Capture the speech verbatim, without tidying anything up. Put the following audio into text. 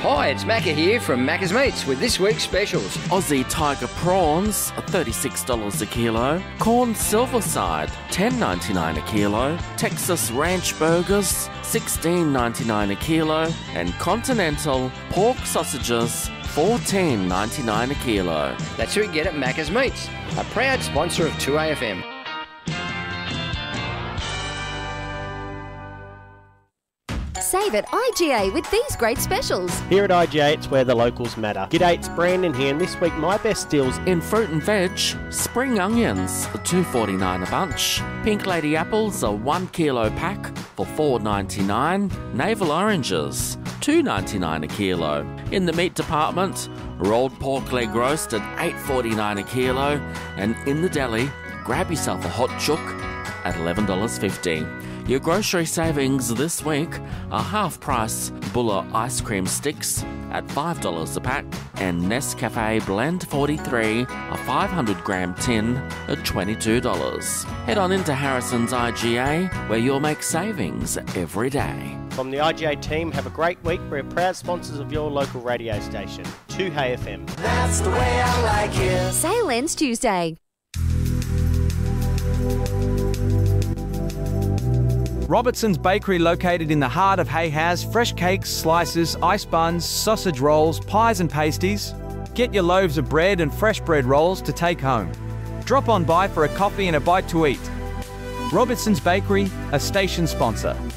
Hi, it's Macca here from Macca's Meats with this week's specials. Aussie Tiger prawns, thirty-six dollars a kilo. Corn Silverside, ten ninety-nine a kilo. Texas Ranch Burgers, sixteen ninety-nine a kilo. And Continental Pork Sausages, fourteen ninety-nine a kilo. That's who you get at Macca's Meats, a proud sponsor of two A F M. Save at I G A with these great specials. Here at I G A, it's where the locals matter. G'day, it's Brandon here, and this week my best deals in fruit and veg. Spring onions, two forty-nine a bunch. Pink Lady apples, a one kilo pack for four ninety-nine. Navel oranges, two ninety-nine a kilo. In the meat department, rolled pork leg roast at eight forty-nine a kilo. And in the deli, grab yourself a hot chook at eleven dollars fifty. Your grocery savings this week are half-price Buller ice cream sticks at five dollars a pack and Nescafe Blend forty-three, a five hundred gram tin at twenty-two dollars. Head on into Harrison's I G A where you'll make savings every day. From the I G A team, have a great week. We're proud sponsors of your local radio station, two A F M. That's the way I like it. Sale ends Tuesday. Robertson's Bakery, located in the heart of Hay, has fresh cakes, slices, ice buns, sausage rolls, pies and pasties. Get your loaves of bread and fresh bread rolls to take home. Drop on by for a coffee and a bite to eat. Robertson's Bakery, a station sponsor.